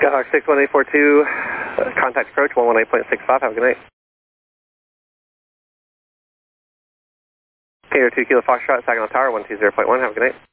Skyhawk 61842, contact approach 118.65, have a good night. Cater 2 Kilo Foxtrot, Saginaw Tower 120.1, have a good night.